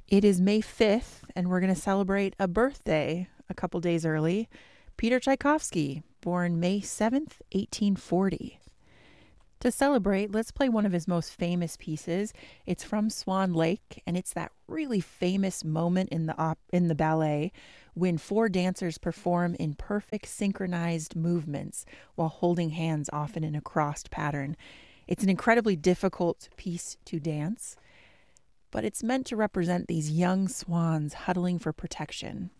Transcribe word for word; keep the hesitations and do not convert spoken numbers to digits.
It is May fifth, and we're going to celebrate a birthday a couple days early. Peter Tchaikovsky, born May seventh, eighteen forty. To celebrate, let's play one of his most famous pieces. It's from Swan Lake, and it's that really famous moment in the op- in the ballet when four dancers perform in perfect synchronized movements while holding hands, often in a crossed pattern. It's an incredibly difficult piece to dance, but it's meant to represent these young swans huddling for protection.